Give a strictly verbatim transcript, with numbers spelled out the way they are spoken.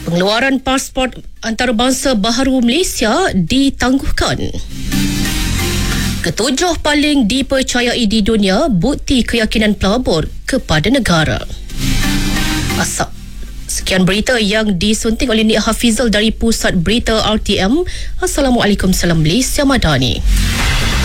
Pengeluaran pasport antarabangsa baharu Malaysia ditangguhkan. Ketujuh paling dipercayai di dunia bukti keyakinan pelabur kepada negara. Asap. Sekian berita yang disunting oleh Nik Hafizal dari Pusat Berita R T M. Assalamualaikum, salam Malaysia Madani.